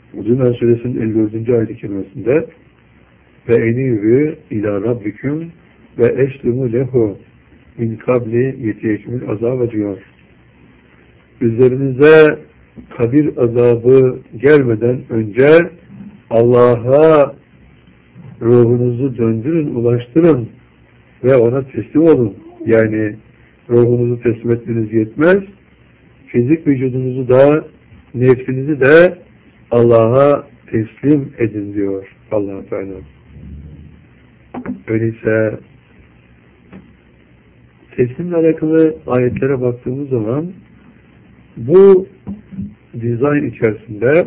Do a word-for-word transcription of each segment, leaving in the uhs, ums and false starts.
Zümer Suresinin elli dördüncü ayet-i kerimesinde ve enîbû ilâ rabbiküm ve eslimû lehu min kabli yetiyekümül azâbe diyor. Üzerinize kabir azabı gelmeden önce Allah'a ruhunuzu döndürün, ulaştırın ve ona teslim olun. Yani ruhunuzu teslim etmeniz yetmez. Fizik vücudunuzu da, nefsinizi de Allah'a teslim edin diyor Allah-u Teala. Öyleyse teslimle alakalı ayetlere baktığımız zaman bu dizayn içerisinde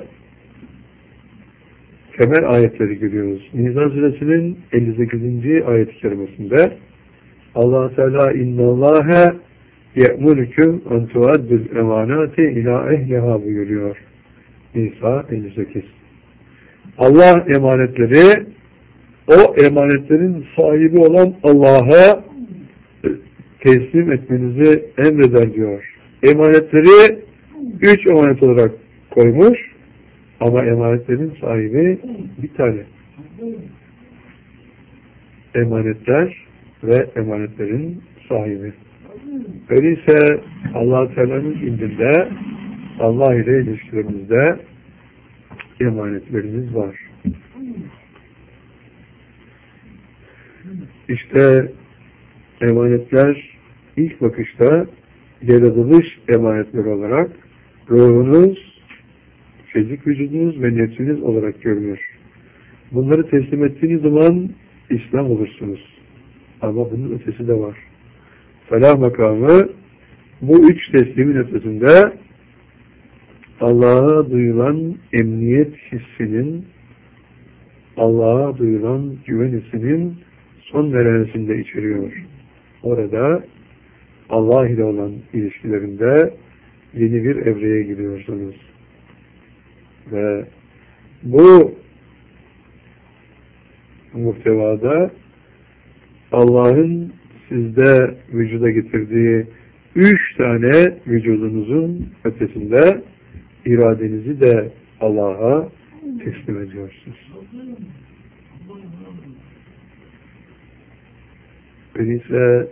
temel ayetleri görüyoruz. Nisa Suresinin elli sekizinci ayet-i kerimesinde Allah-u Teala innallâhe ye'murüküm en tuaddül emanâti ilâ ehliha buyuruyor. Nisa elli sekiz. Allah emanetleri o emanetlerin sahibi olan Allah'a teslim etmenizi emreder diyor. Emanetleri üç emanet olarak koymuş ama emanetlerin sahibi bir tane. Emanetler ve emanetlerin sahibi. Öyleyse Allah-u Teala'nın indinde Allah ile ilişkilerimizde emanetlerimiz var. İşte emanetler ilk bakışta yaratılış emanetleri olarak ruhunuz, fizik vücudunuz ve nefsiniz olarak görünür. Bunları teslim ettiğiniz zaman İslam olursunuz. Ama bunun ötesi de var. Felah makamı bu üç teslimin ötesinde Allah'a duyulan emniyet hissinin, Allah'a duyulan güven hissinin son merhalesinde içeriyor. Orada Allah ile olan ilişkilerinde yeni bir evreye giriyorsunuz. Ve bu muhtevada Allah'ın sizde vücuda getirdiği üç tane vücudunuzun ötesinde iradenizi de Allah'a teslim ediyorsunuz. Öyleyse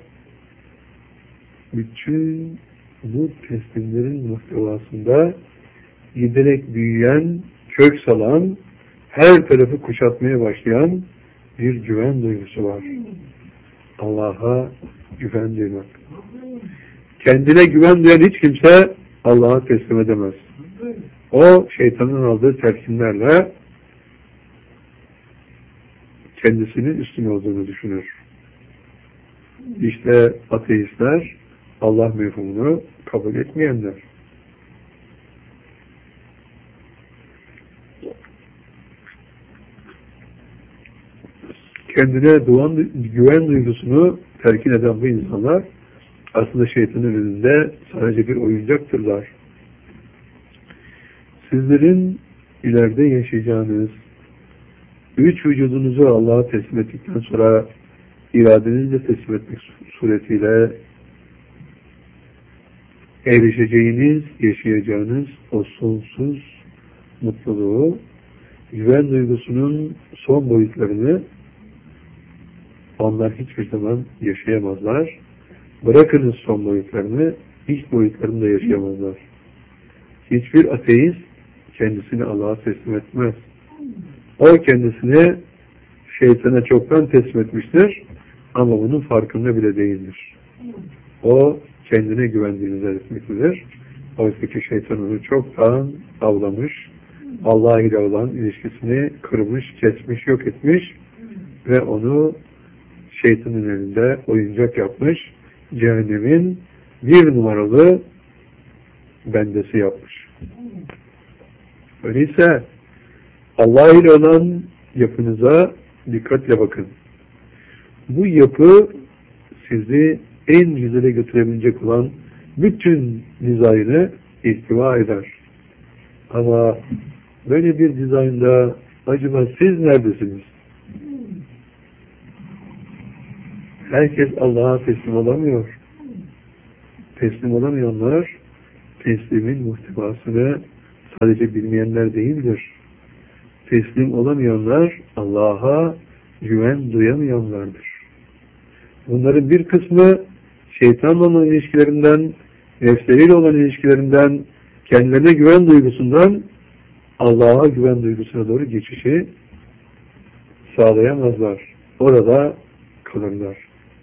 bütün bu teslimlerin muhtevasında giderek büyüyen, kök salan, her tarafı kuşatmaya başlayan bir güven duygusu var. Allah'a güven duymak. Kendine güven duyan hiç kimse Allah'a teslim edemez. O şeytanın aldığı telkinlerle kendisinin üstün olduğunu düşünür. İşte ateistler Allah mefhumunu kabul etmeyenler. Kendine duan, güven duygusunu terkin eden bu insanlar aslında şeytanın önünde sadece bir oyuncaktırlar. Sizlerin ileride yaşayacağınız üç vücudunuzu Allah'a teslim ettikten sonra iradenizle teslim etmek suretiyle erişeceğiniz, yaşayacağınız o sonsuz mutluluğu, güven duygusunun son boyutlarını onlar hiçbir zaman yaşayamazlar. Bırakınız son boyutlarını, ilk boyutlarını da yaşayamazlar. Hiçbir ateist kendisini Allah'a teslim etmez. O kendisini şeytana çoktan teslim etmiştir ama bunun farkında bile değildir. O kendine güvendiğini zannetmektedir. Oysa ki şeytan onu çoktan avlamış, Allah ile olan ilişkisini kırmış, kesmiş, yok etmiş ve onu şeytanın elinde oyuncak yapmış, cehennemin bir numaralı bendesi yapmış. Öyleyse Allah ile olan yapınıza dikkatle bakın. Bu yapı sizi en güzele götürebilecek olan bütün dizaynı ihtiva eder. Ama böyle bir dizaynda acaba siz neredesiniz? Herkes Allah'a teslim olamıyor. Teslim olamayanlar teslimin muhtevasını sadece bilmeyenler değildir. teslim olamayanlar Allah'a güven duyamayanlardır. Bunların bir kısmı şeytanla olan ilişkilerinden, nefsleriyle olan ilişkilerinden, kendilerine güven duygusundan Allah'a güven duygusuna doğru geçişi sağlayamazlar. Orada kalırlar.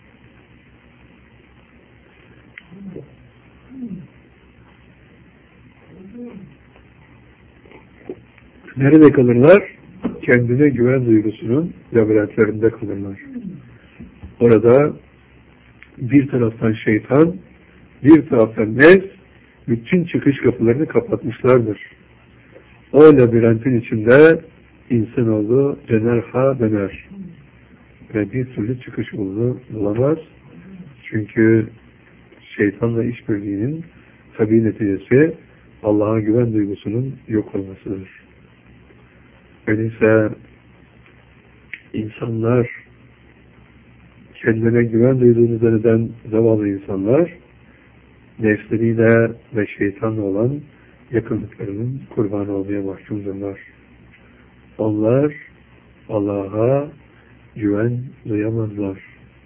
Nerede kalırlar? Kendine güven duygusunun labirentlerinde kalırlar. Orada bir taraftan şeytan, bir taraftan nefs, bütün çıkış kapılarını kapatmışlardır. O labirentin içinde insanoğlu döner ha döner. Ve bir türlü çıkış yolunu bulamaz. Çünkü şeytanla işbirliğinin tabii neticesi Allah'a güven duygusunun yok olmasıdır. Öyleyse insanlar, kendilerine güven duyduğunu zanneden zavallı insanlar, nefsleriyle ve şeytanla olan yakınlıklarının kurbanı olmaya mahkumdurlar. Onlar Allah'a güven duyamazlar.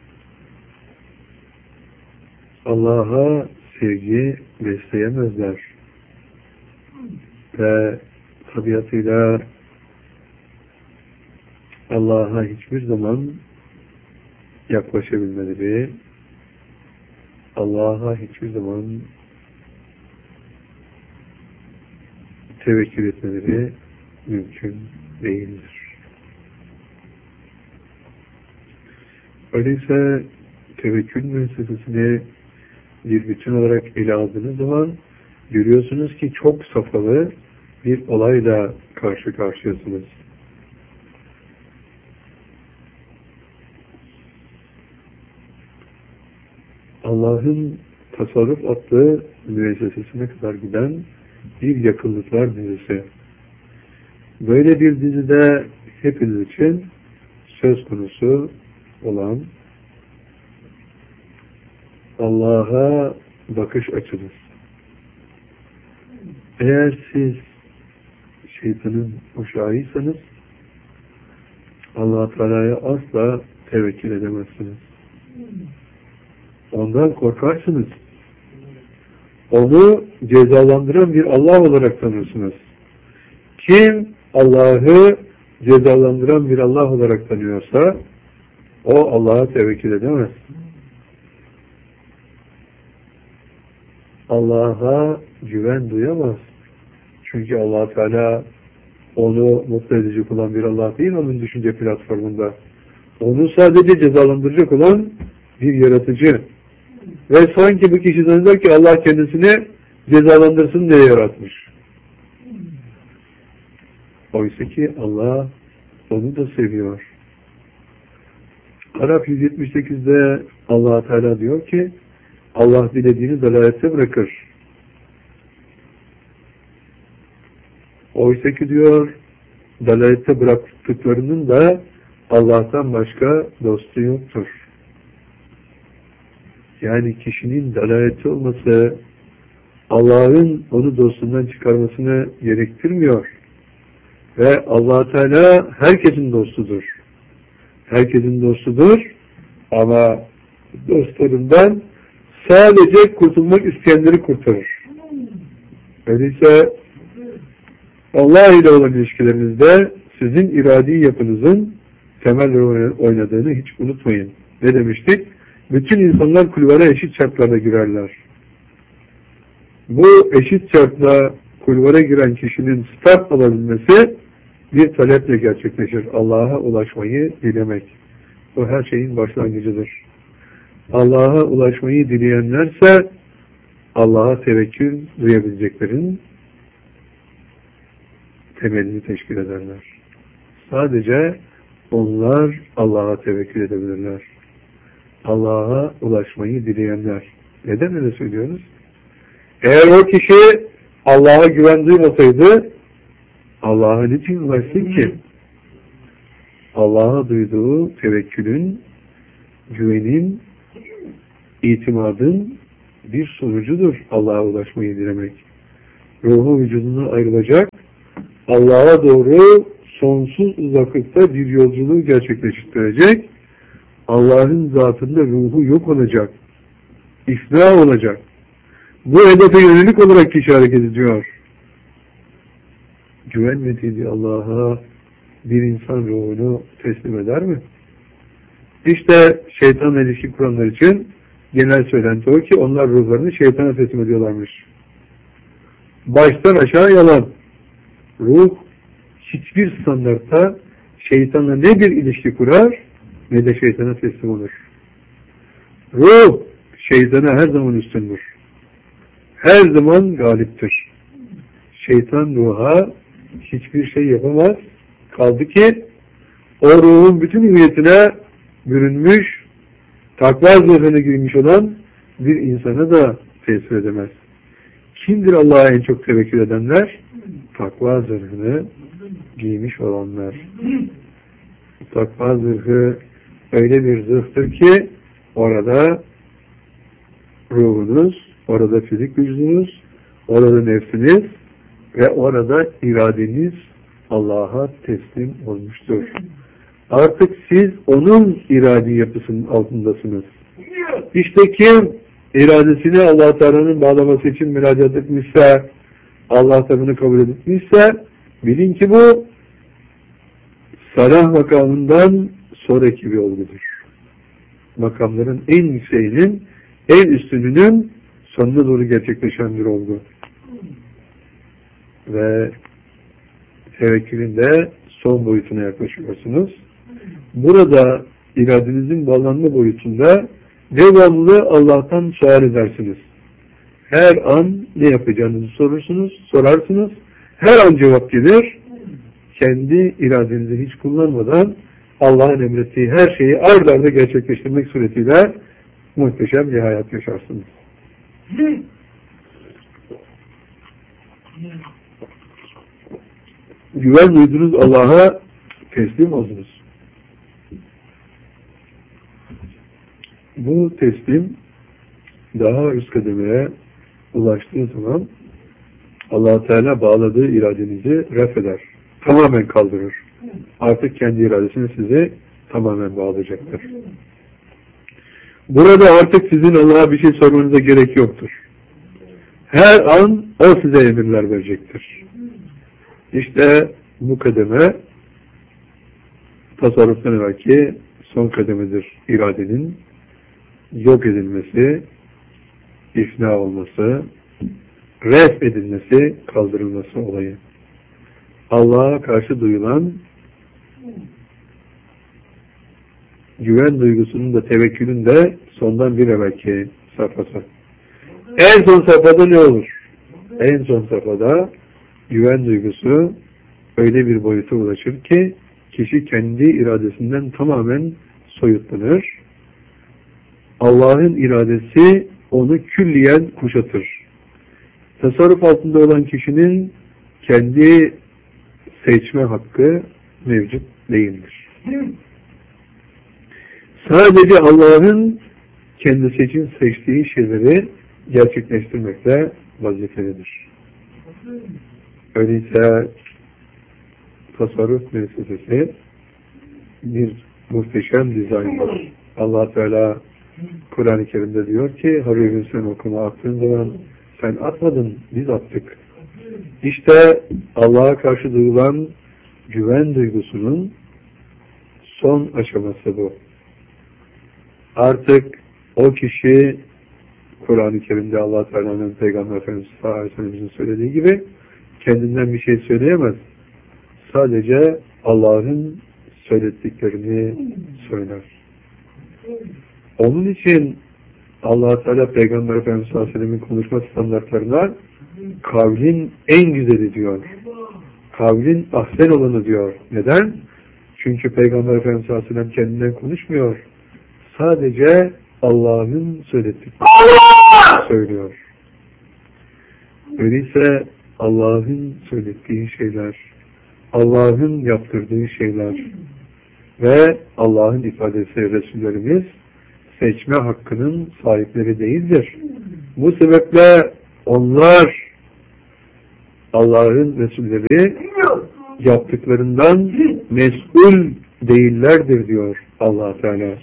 Allah'a sevgi besleyemezler. Ve tabiatıyla Allah'a hiçbir zaman yaklaşabilmeleri, Allah'a hiçbir zaman tevekkül etmeleri mümkün değildir. Öyleyse tevekkül meselesini bir bütün olarak ele aldığınız zaman görüyorsunuz ki çok safhalı bir olayla karşı karşıyasınız. Allah'ın tasarruf attığı müessesesine kadar giden bir yakınlıklar dizisi. Böyle bir dizide hepiniz için söz konusu olan Allah'a bakış açınız. Eğer siz şeytanın uşağıysanız Allah-u Teala'ya asla tevekkül edemezsiniz. Ondan korkarsınız. Onu cezalandıran bir Allah olarak tanırsınız. Kim Allah'ı cezalandıran bir Allah olarak tanıyorsa o Allah'a tevekkül edemez. Allah'a güven duyamaz. Çünkü Allah Teala onu mutlu edici kılan bir Allah değil, onun düşünce platformunda. Onu sadece cezalandıracak olan bir yaratıcı. Ve sanki bu kişi zanneder ki Allah kendisini cezalandırsın diye yaratmış. Oysa ki Allah onu da seviyor. Araf yüz yetmiş sekizde Allah Teala diyor ki Allah dilediğini dalalette bırakır. Oysa ki diyor dalalette bıraktıklarının da Allah'tan başka dostu yoktur. Yani kişinin dalalette olması Allah'ın onu dostundan çıkarmasını gerektirmiyor. Ve Allah Teala herkesin dostudur. Herkesin dostudur ama dostlarından sadece kurtulmak isteyenleri kurtarır. Öyleyse Allah ile olan ilişkilerinizde sizin iradi yapınızın temel oynadığını hiç unutmayın. Ne demiştik? Bütün insanlar kulvara eşit şartlarda girerler. Bu eşit şartla kulvara giren kişinin start alabilmesi bir taleple gerçekleşir. Allah'a ulaşmayı dilemek. Bu her şeyin başlangıcıdır. Allah'a ulaşmayı dileyenlerse Allah'a tevekkül duyabileceklerin temelini teşkil ederler. Sadece onlar Allah'a tevekkül edebilirler. Allah'a ulaşmayı dileyenler. Neden öyle söylüyoruz? Eğer o kişi Allah'a güven duymasaydı Allah'a niçin ulaşsın ki? Allah'a duyduğu tevekkülün, güvenin, itimadın bir sonucudur Allah'a ulaşmayı dilemek. Ruhu vücuduna ayrılacak, Allah'a doğru sonsuz uzaklıkta bir yolculuğu gerçekleştirecek. Allah'ın zatında ruhu yok olacak. İfna olacak. Bu hedefe yönelik olarak kişi hareket ediyor. Güvenmediği Allah'a bir insan ruhunu teslim eder mi? İşte şeytanla ilişki kuranlar için genel söylenti o ki onlar ruhlarını şeytana teslim ediyorlarmış. Baştan aşağı yalan. Ruh hiçbir standartta şeytanla ne bir ilişki kurar ne de şeytana teslim olur. Ruh şeytana her zaman üstündür. Her zaman galiptir. Şeytan ruha hiçbir şey yapamaz. Kaldı ki o ruhun bütün hüviyetine bürünmüş, takva zırhını giymiş olan bir insana da tesir edemez. Kimdir Allah'a en çok tevekkül edenler? Takva zırhını giymiş olanlar. Takva zırhı öyle bir zırhtır ki orada ruhunuz, orada fizik gücünüz, orada nefsiniz ve orada iradeniz Allah'a teslim olmuştur. Artık siz onun iradi yapısının altındasınız. İşte kim iradesini Allah Teala'nın bağlaması için müracaat etmişse, Allah tarafını kabul etmişse, bilin ki bu salah makamından sonraki bir olgudur. Makamların en yükseğinin, en üstününün sonuna doğru gerçekleşen bir olgu. Ve tevekkülün de son boyutuna yaklaşıyorsunuz. Burada iradenizin bağlanma boyutunda devamlı Allah'tan sual edersiniz. Her an ne yapacağınızı sorursunuz, sorarsınız. Her an cevap gelir. Kendi iradenizi hiç kullanmadan Allah'ın emrettiği her şeyi ard arda gerçekleştirmek suretiyle muhteşem bir hayat yaşarsınız. Güven duydunuz, Allah'a teslim oldunuz. Bu teslim daha üst kademeye ulaştığı zaman Allah Teala bağladığı iradenizi ref eder. Tamamen kaldırır. Artık kendi iradesini size tamamen bağlayacaktır. Burada artık sizin Allah'a bir şey sormanıza gerek yoktur. Her an o size emirler verecektir. İşte bu kademe tasarruftan evvelki son kademedir iradenin yok edilmesi, ifna olması, ref edilmesi, kaldırılması olayı. Allah'a karşı duyulan güven duygusunun da tevekkülün de sondan bir evvelki safhası. En son safhada ne olur? En son safhada güven duygusu öyle bir boyuta ulaşır ki kişi kendi iradesinden tamamen soyutlanır. Allah'ın iradesi onu külliyen kuşatır. Tasarruf altında olan kişinin kendi seçme hakkı mevcut değildir. Sadece Allah'ın kendisi için seçtiği şeyleri gerçekleştirmekle vazifelidir. Öyleyse tasarruf müessesesi bir muhteşem dizayndır. Allah Teala Kur'an-ı Kerim'de diyor ki Harun sen okuma attığın zaman sen atmadın, biz attık. İşte Allah'a karşı duyulan güven duygusunun son aşaması bu. Artık o kişi Kur'an-ı Kerim'de Allah Teala'nın Peygamber Efendimiz sallallahu aleyhi ve sellem'in söylediği gibi kendinden bir şey söyleyemez. Sadece Allah'ın söylediklerini söyler. Onun için Allah Teala Peygamber Efendimiz sallallahu aleyhi ve sellem'in konuşma standartlarına kavlin en güzeli diyor. Kavlin ahsen olanı diyor. Neden? Çünkü Peygamber Efendimiz sallallahu aleyhi ve sellem kendinden konuşmuyor. Sadece Allah'ın söylediklerini söylüyor. Öyleyse Allah'ın söylediği şeyler, Allah'ın yaptırdığı şeyler ve Allah'ın ifadesi Resullerimiz seçme hakkının sahipleri değildir. Bu sebeple onlar Allah'ın Resulleri yaptıklarından mesul değillerdir diyor Allah Teala.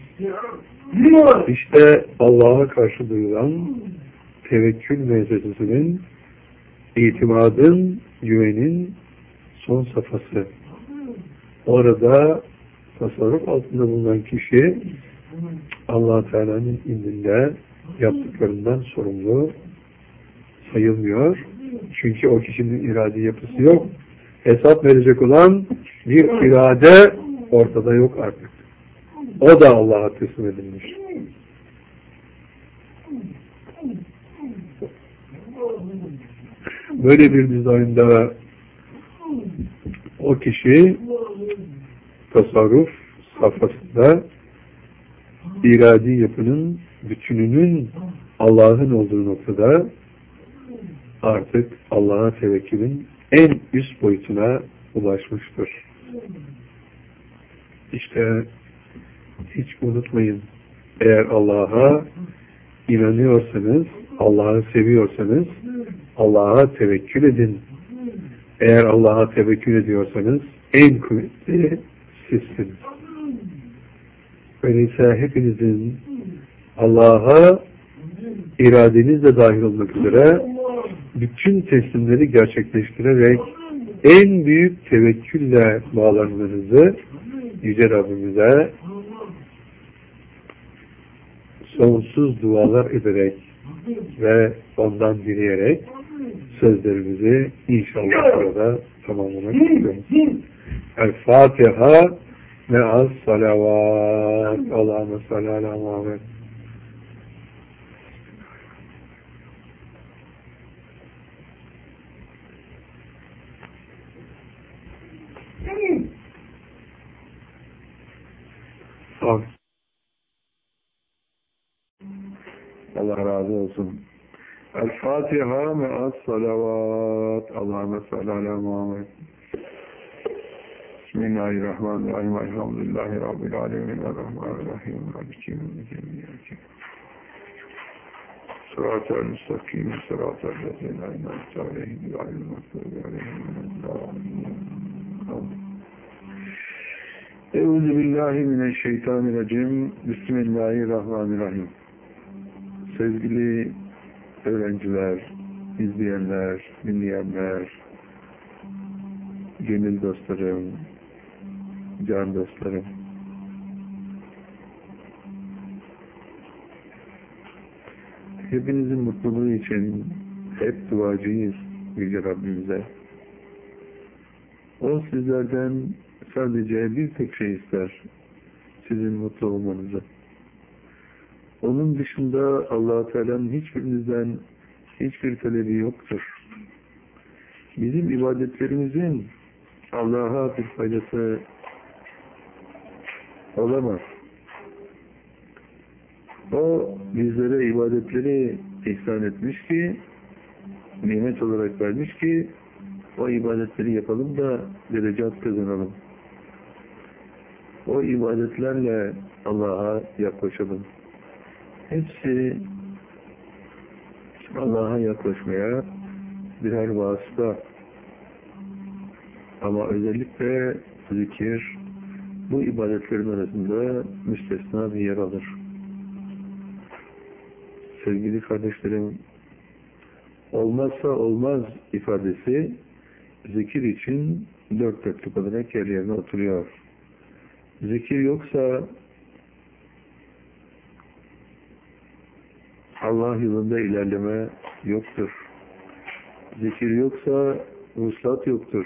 İşte Allah'a karşı duyulan tevekkül müessesesinin, itimadın, güvenin son safhası. Orada tasarruf altında bulunan kişi Allah Teala'nın indinde yaptıklarından sorumlu sayılmıyor. Çünkü o kişinin irade yapısı yok. Hesap verecek olan bir irade ortada yok artık. O da Allah'a teslim edilmiş. Böyle bir dizaynda o kişi tasarruf safhasında iradi yapının bütününün Allah'ın olduğu noktada artık Allah'a tevekkülün en üst boyutuna ulaşmıştır. İşte hiç unutmayın, eğer Allah'a inanıyorsanız, Allah'ı seviyorsanız Allah'a tevekkül edin. Eğer Allah'a tevekkül ediyorsanız en kuvvetli sizsiniz. Öyleyse hepinizin Allah'a iradenizle dahil olmak üzere bütün teslimleri gerçekleştirerek en büyük tevekkülle bağlanmanızı Yüce Rabbimize sonsuz dualar ederek ve ondan dileyerek sözlerimizi inşallah burada tamamlamak istiyoruz. El-Fatiha me'as salavat. Allahümme salli ala Muhammed. Amin. Allah razı olsun. El-Fatiha me'as salavat. Allahümme salli ala Muhammed. Bismillahirrahmanirrahim. Elhamdülillahi Rabbil alemin. Errahmanirrahim. Maliki yevmiddin. Sıratel müstakim. Sıratel lezine en'amte aleyhim. Gayril mağdubi aleyhim. Euzubillahimineşşeytanirracim. Bismillahirrahmanirrahim. Sevgili öğrenciler, izleyenler, dinleyenler, gönül dostlarım, can dostlarım. Hepinizin mutluluğu için hep duacıyız Yüce Rabbimize. O sizlerden sadece bir tek şey ister, sizin mutlu olmanızı. Onun dışında Allah-u Teala'nın hiçbirinizden hiçbir talebi yoktur. Bizim ibadetlerimizin Allah'a bir faydası olamaz. O bizlere ibadetleri ihsan etmiş ki, nimet olarak vermiş ki, o ibadetleri yapalım da derecat kazanalım. O ibadetlerle Allah'a yaklaşalım. Hepsi Allah'a yaklaşmaya birer vasıta. Ama özellikle zikir bu ibadetlerin arasında müstesna bir yer alır. Sevgili kardeşlerim, olmazsa olmaz ifadesi zikir için dört dörtlük olarak yer yerine oturuyor. Zikir yoksa Allah yolunda ilerleme yoktur. Zikir yoksa vuslat yoktur.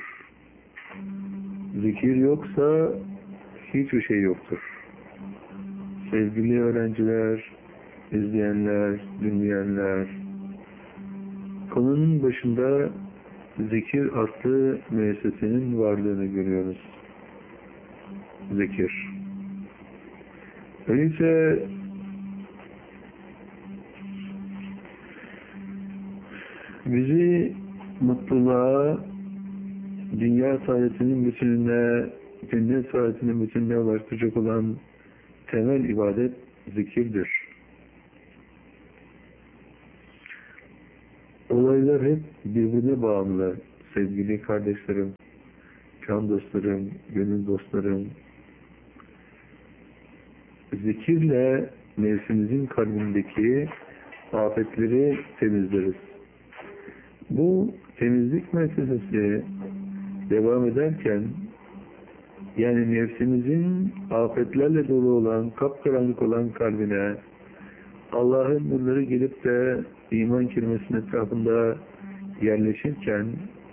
Zikir yoksa hiçbir şey yoktur. Sevgili öğrenciler, izleyenler, dinleyenler, konunun başında zikir adlı müessesenin varlığını görüyoruz. Zikir. Öyleyse bizi mutluluğa, dünya saadetinin bütününe, cennet saadetinin bütününe ulaştıracak olan temel ibadet zikirdir. Olaylar hep birbirine bağımlı sevgili kardeşlerim. can dostlarım, gönül dostlarım, zikirle nefsimizin kalbindeki afetleri temizleriz. Bu temizlik meselesi devam ederken, yani nefsimizin afetlerle dolu olan, kapkaranlık olan kalbine Allah'ın nurları gelip de iman kelimesinin etrafında yerleşirken,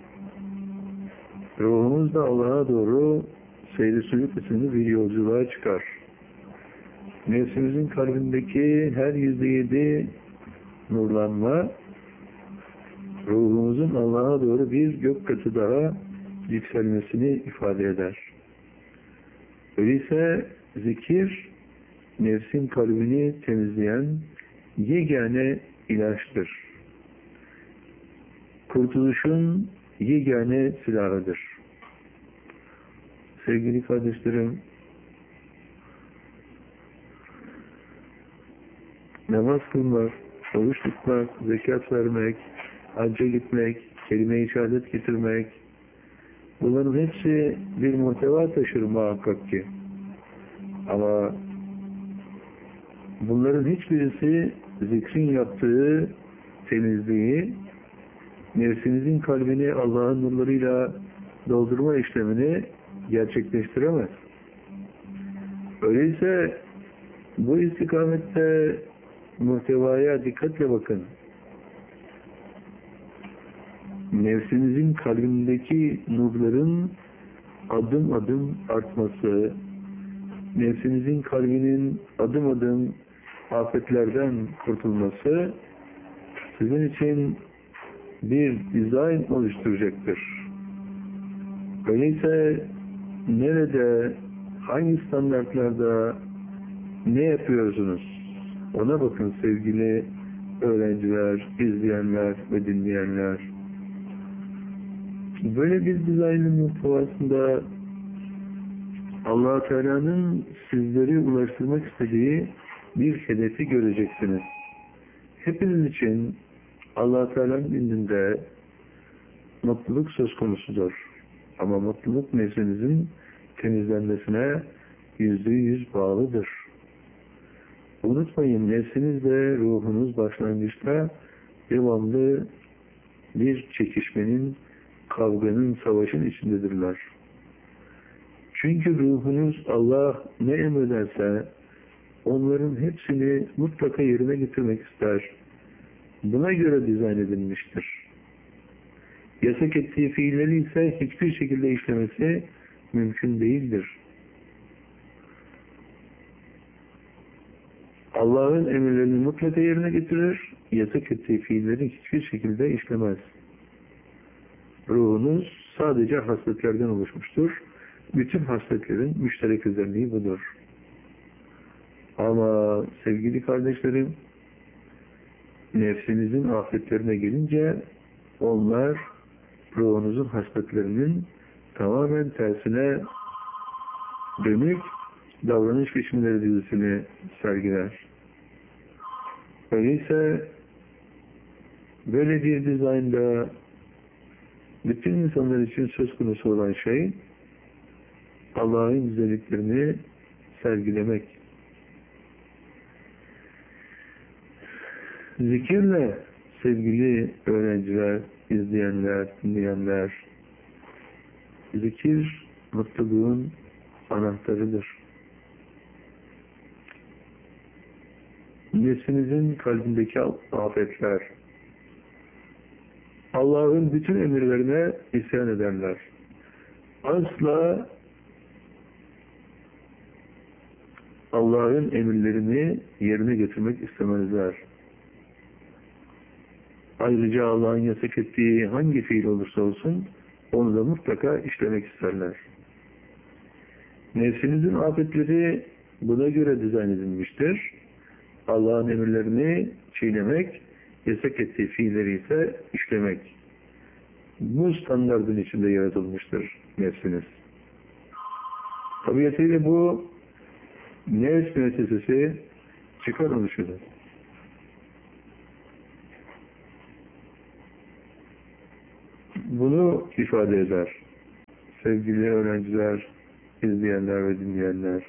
ruhumuz da Allah'a doğru seyri sülük isimli bir yolculuğa çıkar. Nefsimizin kalbindeki her yüzde yedi nurlanma, ruhumuzun Allah'a doğru bir gök katı daha yükselmesini ifade eder. Öyleyse zikir, nefsin kalbini temizleyen yegane ilaçtır. Kurtuluşun yegane silahıdır. Sevgili kardeşlerim, namaz kılmak, oruç tutmak, zekat vermek, hacca gitmek, kelime-i şehadet getirmek, bunların hepsi bir muhteva taşır muhakkak ki. Ama bunların hiçbirisi zikrin yaptığı temizliği, nefsinizin kalbini Allah'ın nurlarıyla doldurma işlemini gerçekleştiremez. Öyleyse bu istikamette muhtevaya dikkatle bakın. Nefsinizin kalbindeki nurların adım adım artması, nefsinizin kalbinin adım adım afetlerden kurtulması sizin için bir dizayn oluşturacaktır. Öyleyse nerede, hangi standartlarda ne yapıyorsunuz? Ona bakın sevgili öğrenciler, izleyenler ve dinleyenler. Böyle bir dizaynın muhtevasında Allah-u Teala'nın sizleri ulaştırmak istediği bir hedefi göreceksiniz. Hepiniz için Allah-u Teala'nın indinde mutluluk söz konusudur. Ama mutluluk nefsinizin temizlenmesine yüzde yüz bağlıdır. Unutmayın, nefsiniz ve ruhunuz başlangıçta devamlı bir çekişmenin, kavganın, savaşın içindedirler. Çünkü ruhunuz Allah ne emrederse onların hepsini mutlaka yerine getirmek ister. Buna göre dizayn edilmiştir. Yasak ettiği fiilleri ise hiçbir şekilde işlemesi mümkün değildir. Allah'ın emirlerini mutlaka yerine getirir, yasak ettiği fiilleri hiçbir şekilde işlemez. Ruhunuz sadece hasletlerden oluşmuştur. Bütün hasletlerin müşterek özelliği budur. Ama sevgili kardeşlerim, nefsinizin afetlerine gelince onlar ruhunuzun hasletlerinin tamamen tersine dönük davranış biçimleri dizisini sergiler. Öyleyse böyle bir dizaynda bütün insanlar için söz konusu olan şey Allah'ın güzelliklerini sergilemek. Zikirle sevgili öğrenciler, izleyenler, dinleyenler, zikir mutluluğun anahtarıdır. Nefsinizin kalbindeki afetler, Allah'ın bütün emirlerine isyan ederler. Asla Allah'ın emirlerini yerine getirmek istemezler. Ayrıca Allah'ın yasak ettiği hangi fiil olursa olsun onu da mutlaka işlemek isterler. Nefsinizin afetleri buna göre dizayn edilmiştir. Allah'ın emirlerini çiğnemek, yasak ettiği fiilleri ise işlemek. Bu standardın içinde yaratılmıştır nefsiniz. Tabiatıyla bu nefs müessesesi çıkar oluşudur. Bunu ifade eder. sevgili öğrenciler, izleyenler ve dinleyenler,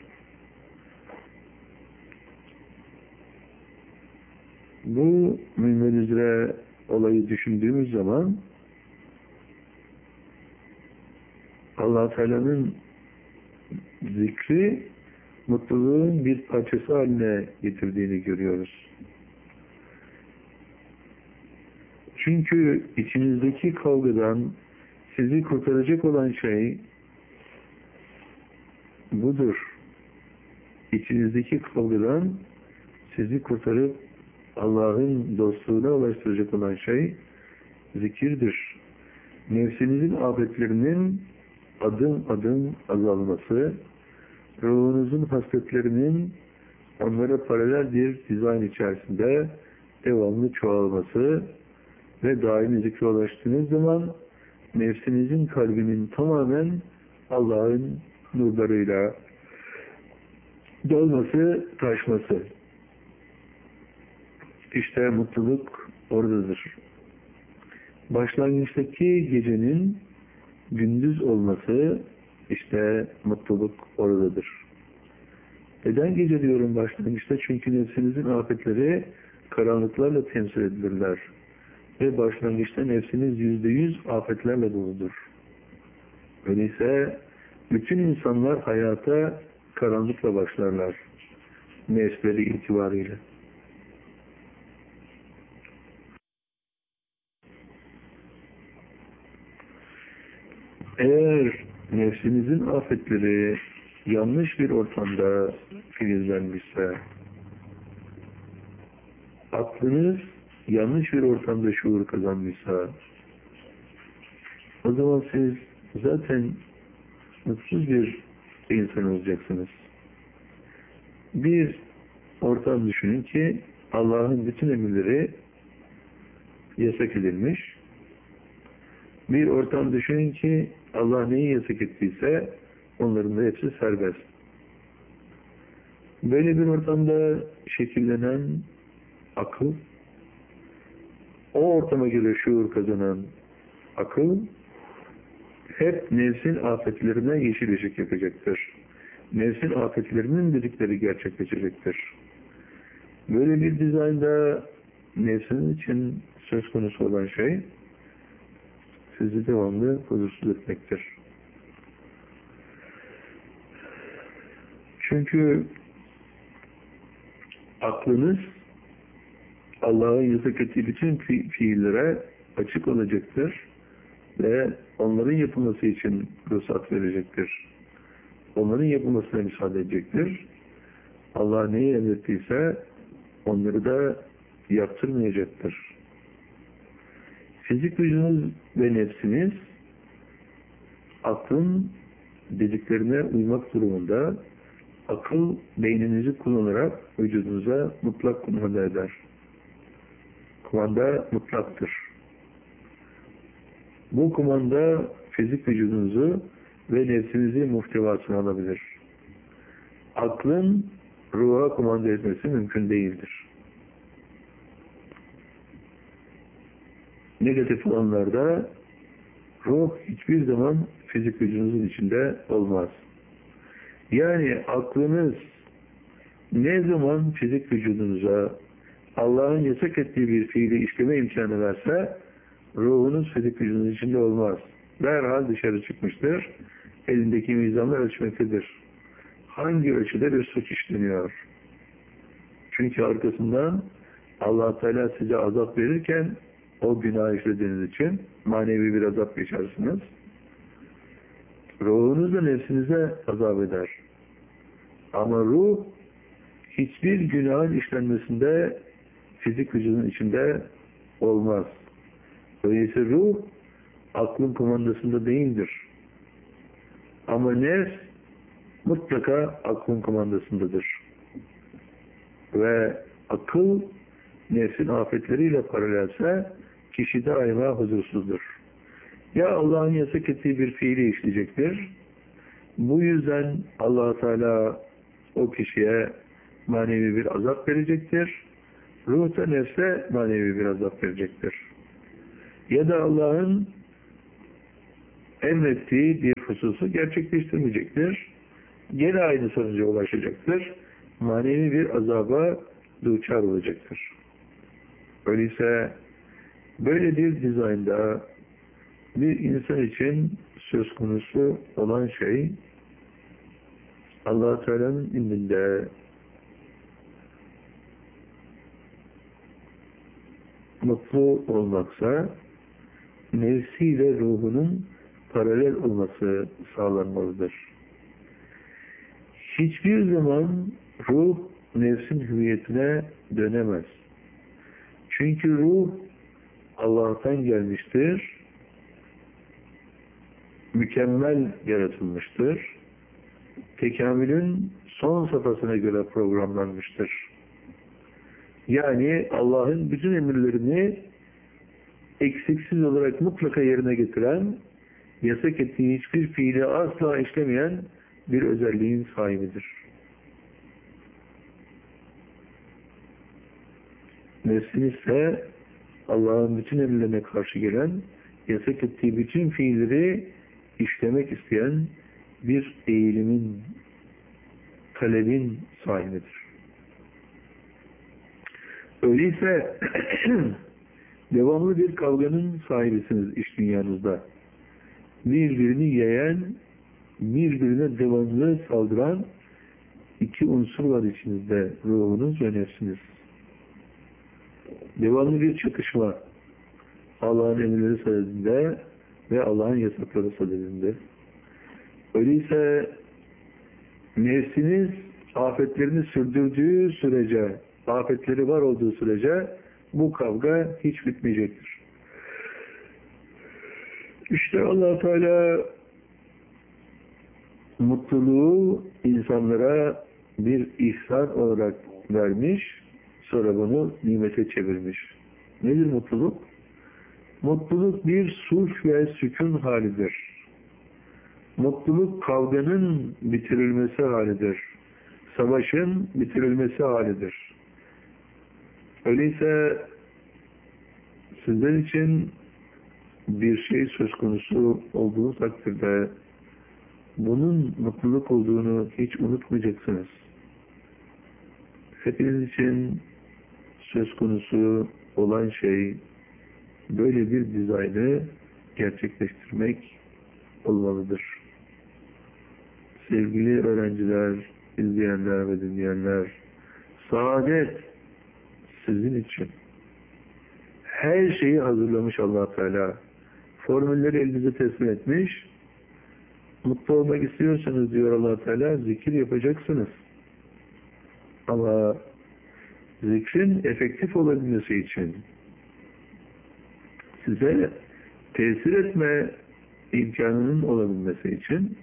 bu münverizre olayı düşündüğümüz zaman Allah-u Teala'nın zikri mutluluğun bir parçası haline getirdiğini görüyoruz. Çünkü içinizdeki kavgadan sizi kurtaracak olan şey budur. İçinizdeki kavgadan sizi kurtarıp Allah'ın dostluğuna ulaştıracak olan şey zikirdir. Nefsinizin afetlerinin adım adım azalması, ruhunuzun hasletlerinin onlara paralel bir dizayn içerisinde devamlı çoğalması ve daimi zikre ulaştığınız zaman nefsinizin kalbinin tamamen Allah'ın nurlarıyla dolması, taşması. İşte mutluluk oradadır. Başlangıçtaki gecenin gündüz olması, işte mutluluk oradadır. Neden gece diyorum başlangıçta? Çünkü nefsinizin afetleri karanlıklarla temsil edilirler. Ve başlangıçta nefsiniz yüzde yüz afetlerle doludur. Öyleyse bütün insanlar hayata karanlıkla başlarlar. Nefsleri itibariyle. Eğer nefsinizin afetleri yanlış bir ortamda filizlenmişse, aklınız yanlış bir ortamda şuur kazanmışsa, o zaman siz zaten mutsuz bir insan olacaksınız. Bir ortam düşünün ki Allah'ın bütün emirleri yasak edilmiş. Bir ortam düşünün ki Allah neyi yasak ettiyse onların da hepsi serbest. Böyle bir ortamda şekillenen akıl, o ortama göre şuur kazanan akıl hep nefsin afetlerine yeşil ışık yapacaktır. Nefsin afetlerinin dedikleri gerçekleşecektir. Böyle bir dizaynda nefsinin için söz konusu olan şey sizi devamlı huzursuz etmektir. Çünkü aklınız Allah'ın yasak ettiği bütün fi fiillere açık olacaktır ve onların yapılması için ruhsat verecektir. Onların yapılmasına müsaade edecektir. Allah neyi emrettiyse onları da yaptırmayacaktır. Fizik vücudunuz ve nefsiniz aklın dediklerine uymak durumunda, akıl beyninizi kullanarak vücudunuza mutlak kumanda eder. Kumanda mutlaktır. Bu kumanda fizik vücudunuzu ve nefsinizi muhtevasına alabilir. Aklın ruha kumanda etmesi mümkün değildir. Negatif olanlarda ruh hiçbir zaman fizik vücudunuzun içinde olmaz. Yani aklınız ne zaman fizik vücudunuza Allah'ın yasak ettiği bir fiili işleme imkanı verse ruhunuz fizik vücudunuz içinde olmaz. Derhal dışarı çıkmıştır. Elindeki mizanla ölçmektedir. Hangi ölçüde bir suç işleniyor? Çünkü arkasından Allah Teala size azap verirken o günah işlediğiniz için manevi bir azap yaşarsınız. Ruhunuz da nefsinize azap eder. Ama ruh hiçbir günahın işlenmesinde fizik vücudun içinde olmaz. Öyleyse ruh aklın kumandasında değildir. Ama nefs mutlaka aklın kumandasındadır. Ve akıl nefsin afetleriyle paralelse kişi daima huzursuzdur. Ya Allah'ın yasak ettiği bir fiili işleyecektir. Bu yüzden Allah Teala o kişiye manevi bir azap verecektir. Ruh da nefse manevi bir azap verecektir. Ya da Allah'ın emrettiği bir hususu gerçekleştirmeyecektir. Gene aynı sonuca ulaşacaktır. Manevi bir azaba duçar olacaktır. Öyleyse böyle bir dizaynda bir insan için söz konusu olan şey Allah-u Teala'nın indinde mutlu olmaksa nefsiyle ruhunun paralel olması sağlanmalıdır. Hiçbir zaman ruh nefsin hüviyetine dönemez. Çünkü ruh Allah'tan gelmiştir, mükemmel yaratılmıştır, tekamülün son safhasına göre programlanmıştır. Yani Allah'ın bütün emirlerini eksiksiz olarak mutlaka yerine getiren, yasak ettiği hiçbir fiili asla işlemeyen bir özelliğin sahibidir. Nefsin ise Allah'ın bütün emirlerine karşı gelen, yasak ettiği bütün fiilleri işlemek isteyen bir eğilimin, talebin sahibidir. Öyleyse devamlı bir kavganın sahibisiniz iş dünyanızda. Birbirini yayan, birbirine devamlı saldıran iki unsur var içinizde, ruhunuz ve nefsiniz. Devamlı bir çatışma, Allah'ın emirleri sadedinde ve Allah'ın yasakları sadedinde. Öyleyse nefsiniz afetlerini sürdürdüğü sürece, afetleri var olduğu sürece bu kavga hiç bitmeyecektir. İşte Allah Teala mutluluğu insanlara bir ihsan olarak vermiş, sonra bunu nimete çevirmiş. Nedir mutluluk? Mutluluk bir sulh ve sükun halidir. Mutluluk kavganın bitirilmesi halidir. Savaşın bitirilmesi halidir. Öyleyse sizler için bir şey söz konusu olduğu takdirde bunun mutluluk olduğunu hiç unutmayacaksınız. Hepiniz için söz konusu olan şey böyle bir dizaynı gerçekleştirmek olmalıdır. Sevgili öğrenciler, izleyenler ve dinleyenler, saadet sizin için. Her şeyi hazırlamış Allah Teala. Formülleri elinize teslim etmiş. Mutlu olmak istiyorsanız diyor Allah Teala, zikir yapacaksınız. Ama zikrin efektif olabilmesi için, size tesir etme imkanının olabilmesi için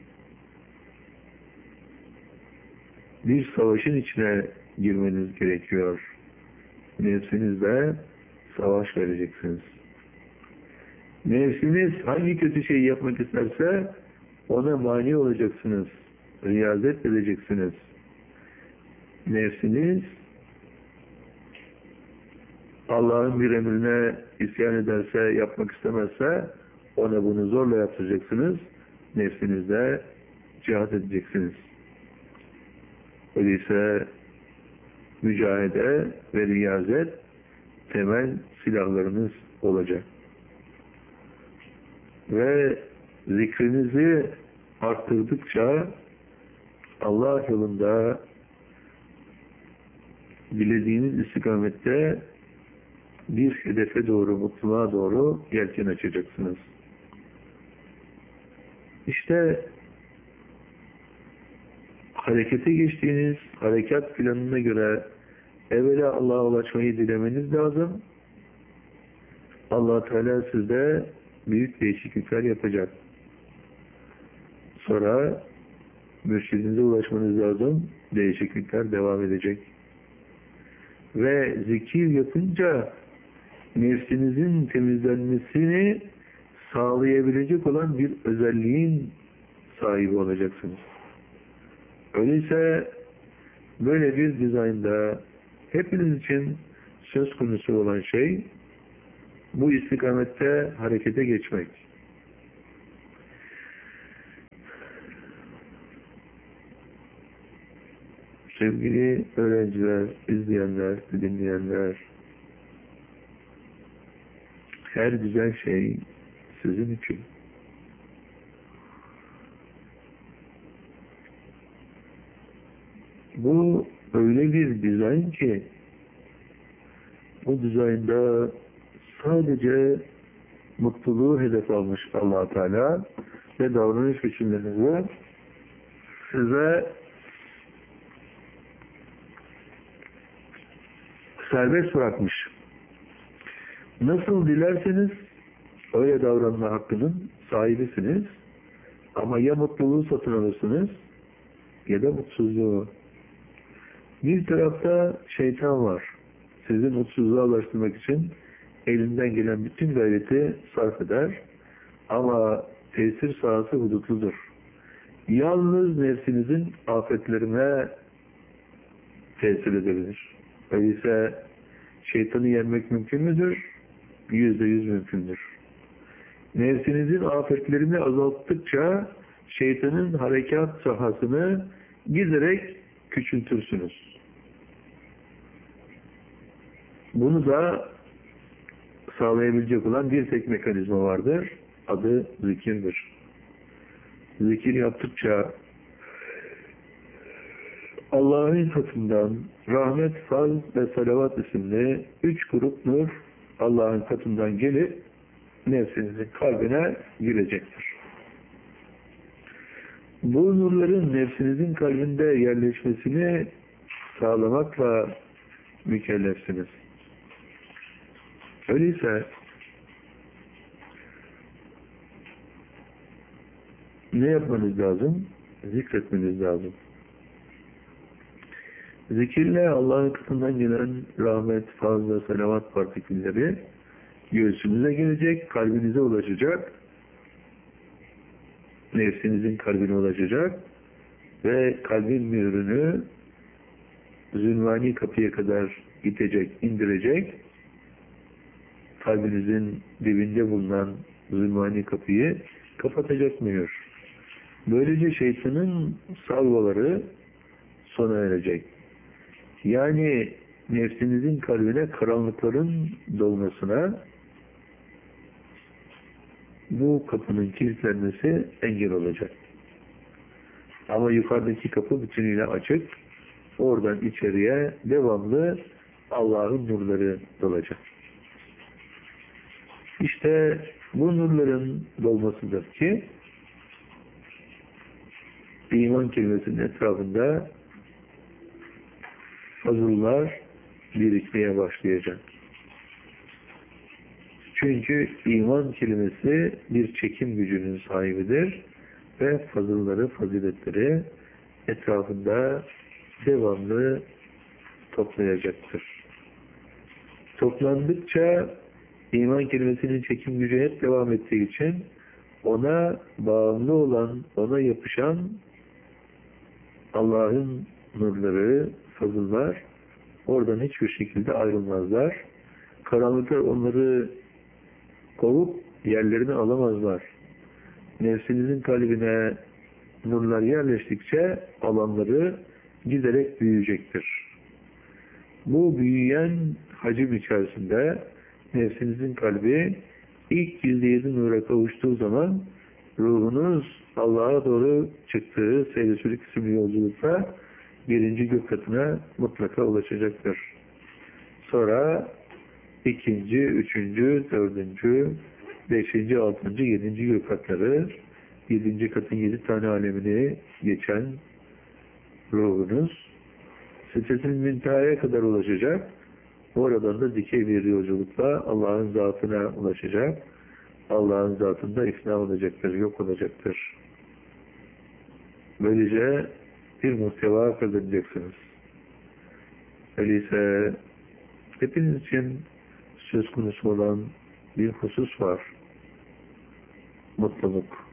bir savaşın içine girmeniz gerekiyor. Nefsinizle savaş vereceksiniz. Nefsiniz hangi kötü şeyi yapmak isterse ona mani olacaksınız. Riyazet edeceksiniz. Nefsiniz Allah'ın bir emrine isyan ederse, yapmak istemezse ona bunu zorla yaptıracaksınız. Nefsinizle cihat edeceksiniz. Öyleyse mücahede ve riyazet temel silahlarınız olacak. Ve zikrinizi arttırdıkça Allah yolunda dilediğiniz istikamette bir hedefe doğru, mutluluğa doğru yelken açacaksınız. İşte harekete geçtiğiniz harekat planına göre evvela Allah'a ulaşmayı dilemeniz lazım. Allah Teala sizde büyük değişiklikler yapacak. Sonra mürşidinize ulaşmanız lazım. Değişiklikler devam edecek. Ve zikir yapınca nefsinizin temizlenmesini sağlayabilecek olan bir özelliğin sahibi olacaksınız. Öyleyse böyle bir dizaynda hepiniz için söz konusu olan şey bu istikamette harekete geçmek. Sevgili öğrenciler, izleyenler, dinleyenler, her güzel şey sizin için. Bu öyle bir dizayn ki, bu dizaynda sadece mutluluğu hedef almış Allah Teala ve davranış biçimlerinizi size serbest bırakmış. Nasıl dilerseniz öyle davranma hakkının sahibisiniz. Ama ya mutluluğu satın alırsınız ya da mutsuzluğu. Bir tarafta şeytan var. Sizi mutsuzluğa ulaştırmak için elinden gelen bütün gayreti sarf eder. Ama tesir sahası hudutludur. Yalnız nefsinizin afetlerine tesir edebilir. Öyleyse şeytanı yenmek mümkün müdür? Yüzde yüz mümkündür. Nefsinizin afetlerini azalttıkça şeytanın harekat sahasını giderek küçültürsünüz. Bunu da sağlayabilecek olan bir tek mekanizma vardır. Adı zikirdir. Zikir yaptıkça Allah'ın katından rahmet, faz ve salavat isimli üç grup nur Allah'ın katından gelip nefsinizin kalbine girecektir. Bu nurların nefsinizin kalbinde yerleşmesini sağlamakla mükellefsiniz. Öyleyse ne yapmanız lazım? Zikretmeniz lazım. Zikirle Allah'ın katından gelen rahmet, faz ve salavat partikülleri göğsünüze gelecek, kalbinize ulaşacak, nefsinizin kalbine ulaşacak ve kalbin mührünü zünvani kapıya kadar itecek, indirecek, kalbinizin dibinde bulunan zünvani kapıyı kapatacak mühür. Böylece şeytanın salvaları sona erecek. Yani nefsinizin kalbine karanlıkların dolmasına bu kapının kilitlenmesi engel olacak. Ama yukarıdaki kapı bütünüyle açık. Oradan içeriye devamlı Allah'ın nurları dolacak. İşte bu nurların dolmasıdır ki iman kelimesinin etrafında fazıllar birikmeye başlayacak. Çünkü iman kelimesi bir çekim gücünün sahibidir ve fazılları, faziletleri etrafında devamlı toplayacaktır. Toplandıkça iman kelimesinin çekim gücü hep devam ettiği için ona bağımlı olan, ona yapışan Allah'ın nurları, fazıllar oradan hiçbir şekilde ayrılmazlar. Karanlıklar onları kovup yerlerini alamazlar. Nefsinizin kalbine nurlar yerleştikçe alanları giderek büyüyecektir. Bu büyüyen hacim içerisinde nefsinizin kalbi ilk yüzde yedi nura kavuştuğu zaman ruhunuz Allah'a doğru çıktığı Seyri-Sülük isimli yolculukta birinci gök katına mutlaka ulaşacaktır. Sonra ikinci, üçüncü, dördüncü, beşinci, altıncı, yedinci gök katları, yedinci katın yedi tane alemini geçen ruhunuz Sidretil Münteha'ya kadar ulaşacak. Oradan da dikey bir yolculukla Allah'ın zatına ulaşacak. Allah'ın zatında ifna olacaktır, yok olacaktır. Böylece bir muhteva kazanacaksınız. Öyleyse hepiniz için söz konusu olan bir husus var. Mutluluk.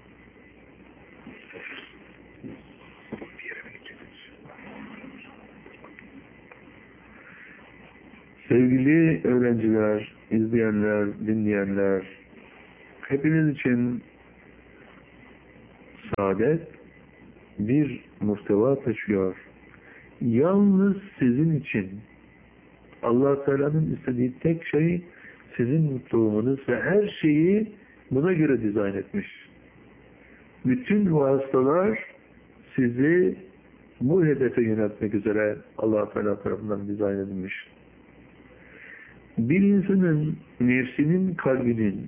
Sevgili öğrenciler, izleyenler, dinleyenler, hepiniz için saadet bir muhteva taşıyor. Yalnız sizin için Allah Teala'nın istediği tek şey sizin mutlu olmanız ve her şeyi buna göre dizayn etmiş. Bütün vasıtalar sizi bu hedefe yöneltmek üzere Allah Teala tarafından dizayn edilmiş. Bir insanın nefsinin, kalbinin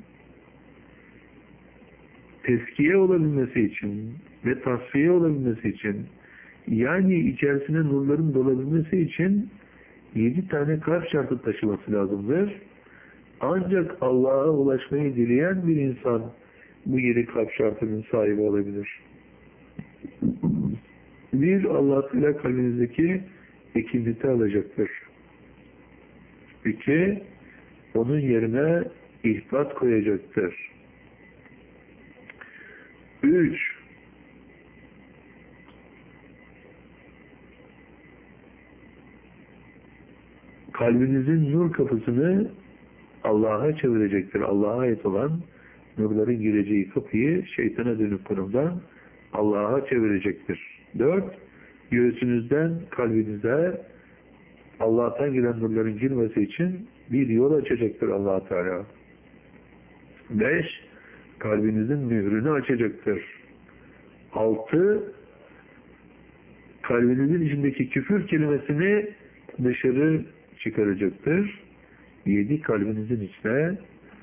tezkiye olabilmesi için ve tasfiye olabilmesi için, yani içerisine nurların dolabilmesi için yedi tane kalp şartı taşıması lazımdır. Ancak Allah'a ulaşmayı dileyen bir insan bu yedi kalp şartının sahibi olabilir. Bir, Allah Teala kalbinizdeki ekibiti alacaktır. İki, onun yerine ihbat koyacaktır. Üç, kalbinizin nur kapısını Allah'a çevirecektir. Allah'a ait olan nurların gireceği kapıyı şeytana dönük konumdan Allah'a çevirecektir. Dört, göğsünüzden kalbinize Allah'tan gelen nurların girmesi için bir yol açacaktır Allah Teala. Beş, kalbinizin mührünü açacaktır. Altı, kalbinizin içindeki küfür kelimesini dışarı çıkaracaktır. Yedi, kalbinizin içine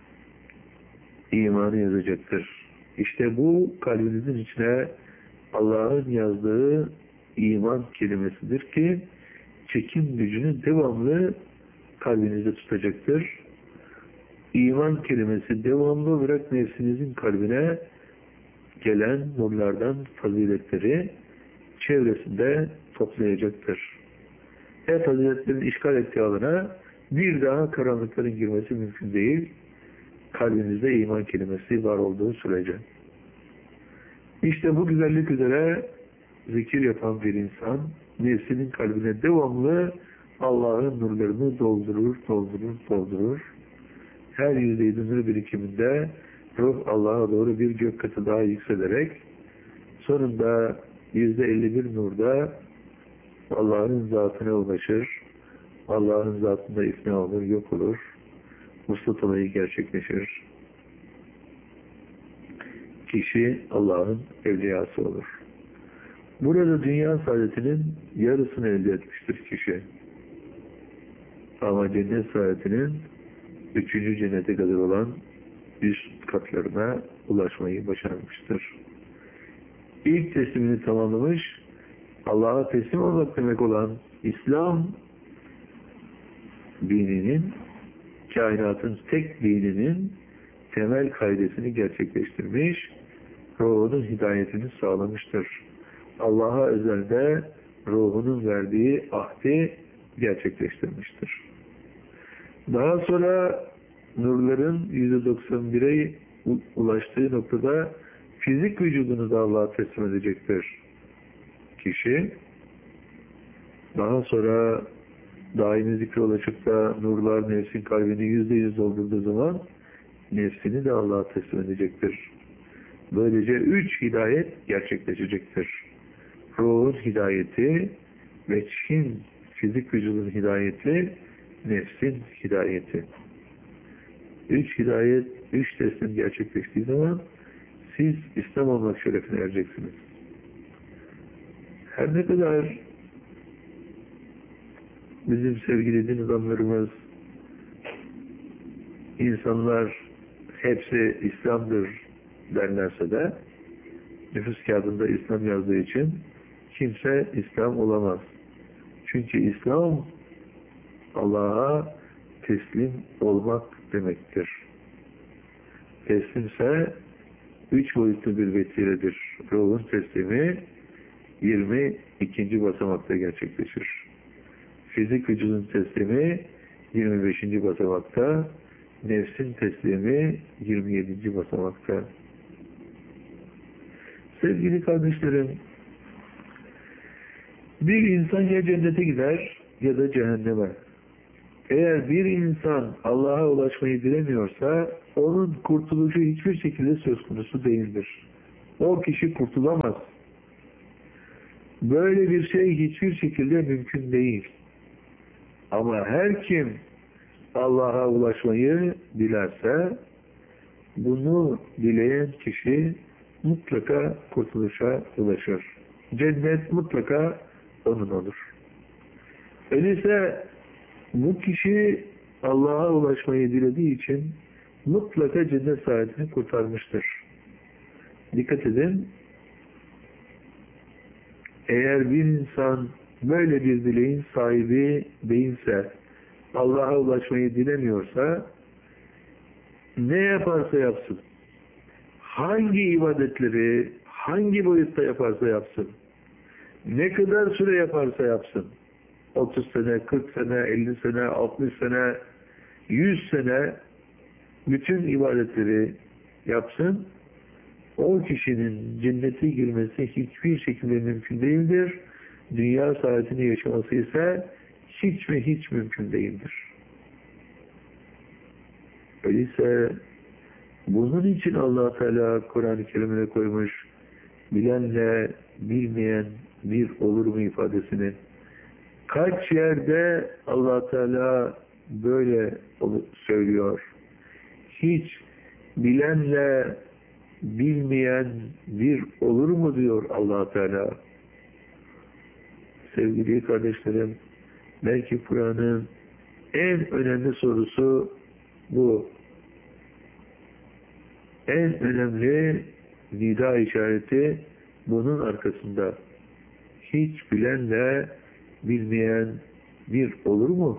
imanı yazacaktır. İşte bu kalbinizin içine Allah'ın yazdığı iman kelimesidir ki çekim gücünü devamlı kalbinizde tutacaktır. İman kelimesi devamlı olarak nefsinizin kalbine gelen nurlardan faziletleri çevresinde toplayacaktır. E faziletlerin işgal ettiği alana bir daha karanlıkların girmesi mümkün değil. Kalbinizde iman kelimesi var olduğu sürece. İşte bu güzellik üzere zikir yapan bir insan nefsinin kalbine devamlı Allah'ın nurlarını doldurur, doldurur, doldurur. Her yüzde yedi nur birikiminde ruh Allah'a doğru bir gök katı daha yükselerek sonunda yüzde elli bir nurda Allah'ın zatına ulaşır. Allah'ın zatında ifna olur, yok olur. Vuslat olayı gerçekleşir. Kişi Allah'ın evliyası olur. Burada dünya saadetinin yarısını elde etmiştir kişi. Ama cennet saadetinin üçüncü cennete kadar olan üst katlarına ulaşmayı başarmıştır. İlk teslimini tamamlamış, Allah'a teslim olmak demek olan İslam dininin, kainatın tek dininin temel kaidesini gerçekleştirmiş, ruhunun hidayetini sağlamıştır. Allah'a özelde ruhunun verdiği ahdi gerçekleştirmiştir. Daha sonra nurların yüzde doksan bire ulaştığı noktada fizik vücudunu da Allah'a teslim edecektir kişi. Daha sonra daimi zikre ulaşıp da nurlar nefsin kalbini yüzde yüz doldurduğu zaman nefsini de Allah'a teslim edecektir. Böylece üç hidayet gerçekleşecektir. Ruhun hidayeti, veçhin fizik vücudun hidayeti, nefsin hidayeti. Üç hidayet, üç teslim gerçekleştiği zaman siz İslam olmak şerefine ereceksiniz. Her ne kadar bizim sevgili din adamlarımız, insanlar hepsi İslam'dır derlerse de nüfus kağıdında İslam yazdığı için kimse İslam olamaz. Çünkü İslam Allah'a teslim olmak demektir. Teslimse üç boyutlu bir vesiledir. Ruhun teslimi yirmi ikinci basamakta gerçekleşir. Fizik vücudun teslimi yirmi beşinci basamakta, nefsin teslimi yirmi yedinci basamakta. Sevgili kardeşlerim, bir insan ya cennete gider ya da cehenneme. Eğer bir insan Allah'a ulaşmayı dilemiyorsa onun kurtuluşu hiçbir şekilde söz konusu değildir. O kişi kurtulamaz. Böyle bir şey hiçbir şekilde mümkün değil. Ama her kim Allah'a ulaşmayı dilerse, bunu dileyen kişi mutlaka kurtuluşa ulaşır. Cennet mutlaka onun olur. Öyleyse bu kişi Allah'a ulaşmayı dilediği için mutlaka cennet saadetini kurtarmıştır. Dikkat edin, eğer bir insan böyle bir dileğin sahibi değilse, Allah'a ulaşmayı dilemiyorsa, ne yaparsa yapsın, hangi ibadetleri, hangi boyutta yaparsa yapsın, ne kadar süre yaparsa yapsın, otuz sene, kırk sene, elli sene, altmış sene, yüz sene, bütün ibadetleri yapsın, o kişinin cennete girmesi hiçbir şekilde mümkün değildir. Dünya saadetini yaşaması ise hiç ve hiç mümkün değildir. Öyleyse bunun için Allah Teala Kur'an-ı Kerim'e koymuş, bilenle bilmeyen bir olur mu ifadesini. Kaç yerde Allah Teala böyle söylüyor. Hiç bilenle bilmeyen bir olur mu diyor Allah Teala. Sevgili kardeşlerim, belki Kur'an'ın en önemli sorusu bu. En önemli nida işareti bunun arkasında. Hiç bilenle bilmeyen bir olur mu?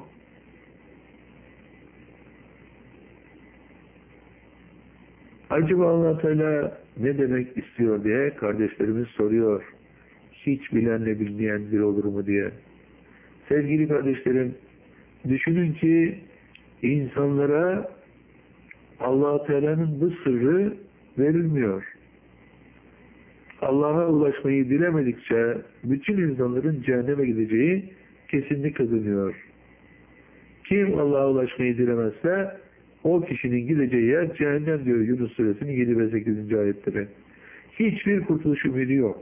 Acaba Allah Teala ne demek istiyor diye kardeşlerimiz soruyor. Hiç bilenle bilmeyen bir olur mu diye. Sevgili kardeşlerim, düşünün ki insanlara Allah Teala'nın bu sırrı verilmiyor. Allah'a ulaşmayı dilemedikçe bütün insanların cehenneme gideceği kesinlik kazanıyor. Kim Allah'a ulaşmayı dilemezse o kişinin gideceği yer cehennem diyor Yunus Suresinin yedi ve sekizinci ayetleri. Hiçbir kurtuluş ümidi yok.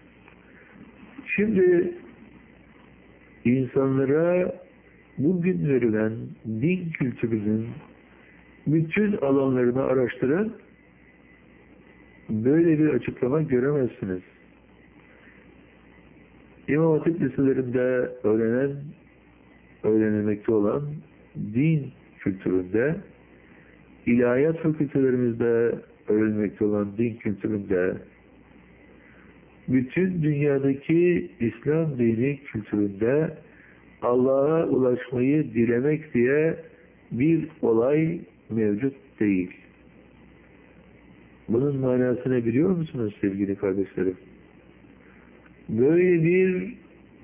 Şimdi insanlara bugün verilen din kültürünün bütün alanlarını araştırın, böyle bir açıklama göremezsiniz. İmam Hatip liselerinde öğrenen, öğrenilmekte olan din kültüründe, ilahiyat fakültelerimizde öğrenilmekte olan din kültüründe, bütün dünyadaki İslam dini kültüründe Allah'a ulaşmayı dilemek diye bir olay mevcut değil. Bunun manasını biliyor musunuz sevgili kardeşlerim? Böyle bir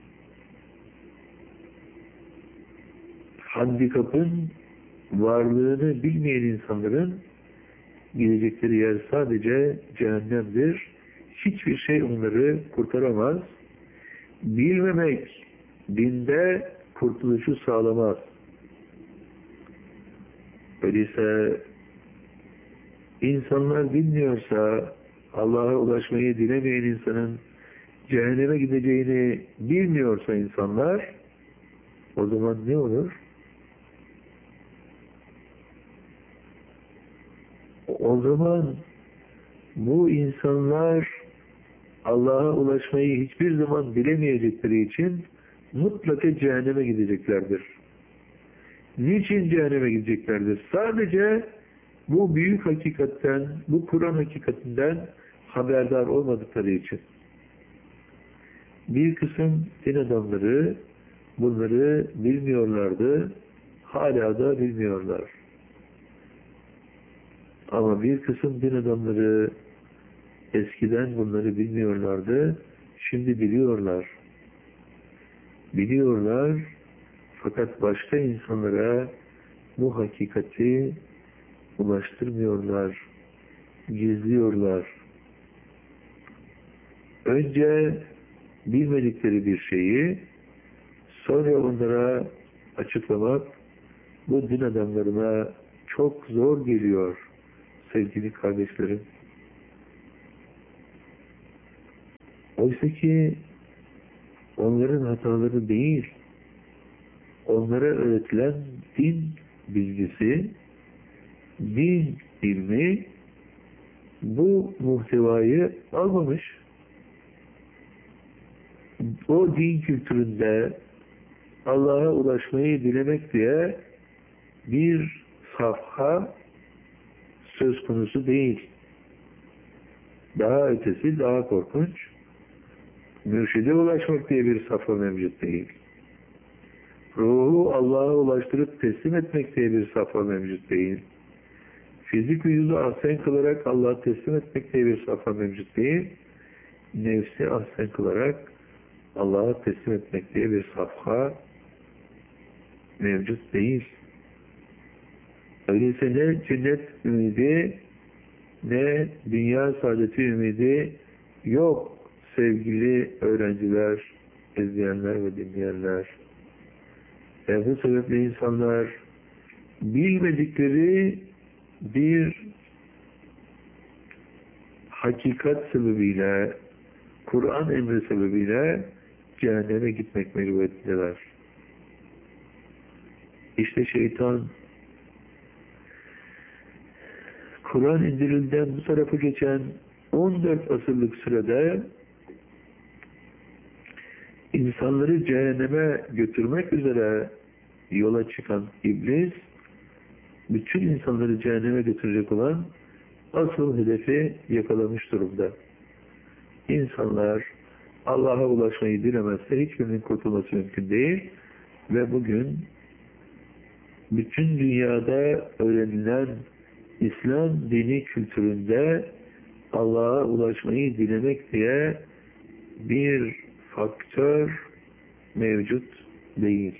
handikapın varlığını bilmeyen insanların gidecekleri yer sadece cehennemdir. Hiçbir şey onları kurtaramaz. Bilmemek dinde kurtuluşu sağlamaz. Öyleyse insanlar bilmiyorsa, Allah'a ulaşmayı dilemeyen insanın cehenneme gideceğini bilmiyorsa insanlar, o zaman ne olur? O zaman bu insanlar Allah'a ulaşmayı hiçbir zaman bilemeyecekleri için mutlaka cehenneme gideceklerdir. Niçin cehenneme gideceklerdir? Sadece bu büyük hakikatten, bu Kur'an hakikatinden haberdar olmadıkları için. Bir kısım din adamları bunları bilmiyorlardı, hala da bilmiyorlar. Ama bir kısım din adamları eskiden bunları bilmiyorlardı, şimdi biliyorlar. Biliyorlar, fakat başka insanlara bu hakikati ulaştırmıyorlar, gizliyorlar. Önce bilmedikleri bir şeyi sonra onlara açıklamak bu din adamlarına çok zor geliyor sevgili kardeşlerim. Oysa ki onların hataları değil, onlara öğretilen din bilgisi, din ilmi bu muhtevayı almamış. O din kültüründe Allah'a ulaşmayı dilemek diye bir safha söz konusu değil. Daha ötesi, daha korkunç. Mürşide ulaşmak diye bir safha mevcut değil. Ruhu Allah'a ulaştırıp teslim etmek diye bir safha mevcut değil. Fizik vücudu ahsen kılarak Allah'a teslim etmek diye bir safha mevcut değil. Nefsi ahsen kılarak Allah'a teslim etmek diye bir safha mevcut değil. Öyleyse ne cennet ümidi ne dünya saadeti ümidi yok sevgili öğrenciler, izleyenler ve dinleyenler. Ve bu sebeple insanlar bilmedikleri bir hakikat sebebiyle, Kur'an emri sebebiyle cehenneme gitmek mecburiyetindeler. İşte şeytan Kur'an indirilden bu tarafa geçen on dört asırlık sürede insanları cehenneme götürmek üzere yola çıkan iblis, bütün insanları cehenneme götürecek olan asıl hedefi yakalamış durumda. İnsanlar Allah'a ulaşmayı dilemezse hiçbirinin kurtulması mümkün değil ve bugün bütün dünyada öğrenilen İslam dini kültüründe Allah'a ulaşmayı dilemek diye bir faktör mevcut değil.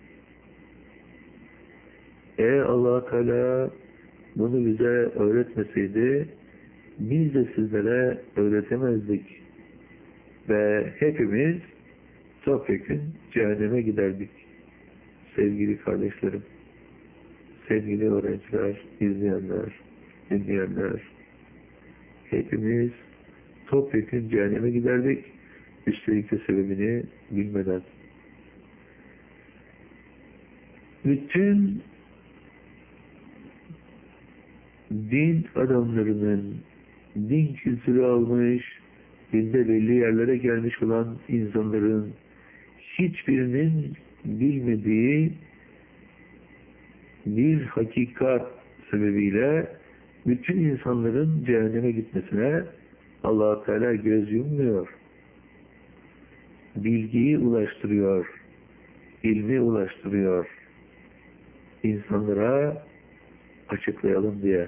Eğer Allah Teala bunu bize öğretmeseydi biz de sizlere öğretemezdik ve hepimiz topyekün cehenneme giderdik. Sevgili kardeşlerim, sevgili öğrenciler, izleyenler, dinleyenler, hepimiz topyekün cehenneme giderdik, üstelik de sebebini bilmeden. Bütün din adamlarının din kültürü almış, dinde belli yerlere gelmiş olan insanların hiçbirinin bilmediği bir hakikat sebebiyle bütün insanların cehenneme gitmesine Allah-u Teala göz yummuyor. Bilgiyi ulaştırıyor, ilmi ulaştırıyor. İnsanlara açıklayalım diye.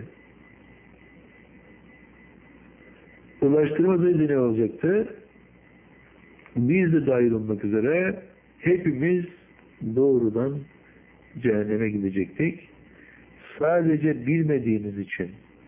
Ulaştırmadığında ne olacaktı? Biz de dahil olmak üzere hepimiz doğrudan cehenneme gidecektik. Sadece bilmediğimiz için.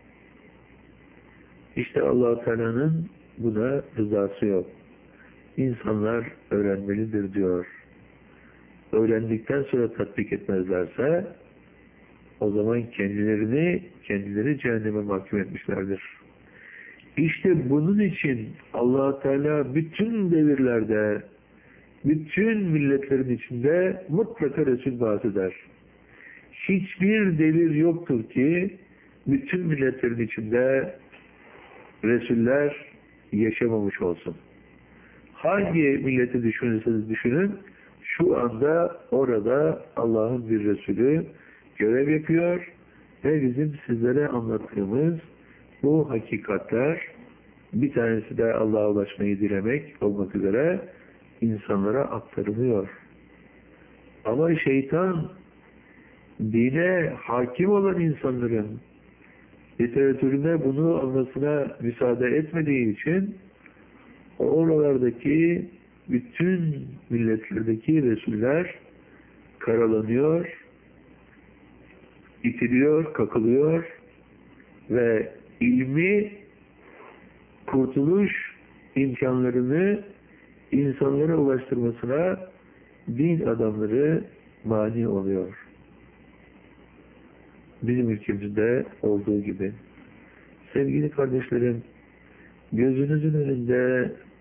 İşte Allah-u Teala'nın buna rızası yok. İnsanlar öğrenmelidir diyor. Öğrendikten sonra tatbik etmezlerse o zaman kendilerini kendileri cehenneme mahkum etmişlerdir. İşte bunun için Allah-u Teala bütün devirlerde, bütün milletlerin içinde mutlaka Resul bahseder. Hiçbir devir yoktur ki bütün milletlerin içinde Resuller yaşamamış olsun. Hangi milleti düşünürseniz düşünün, şu anda orada Allah'ın bir Resulü görev yapıyor ve bizim sizlere anlattığımız bu hakikatler, bir tanesi de Allah'a ulaşmayı dilemek olmak üzere insanlara aktarılıyor. Ama şeytan dine hakim olan insanların literatürüne bunu almasına müsaade etmediği için oralardaki bütün milletlerdeki Resuller karalanıyor, itiliyor, kakılıyor ve ilmi kurtuluş imkanlarını insanlara ulaştırmasına din adamları mani oluyor. Bizim ülkemizde olduğu gibi. Sevgili kardeşlerim, gözünüzün önünde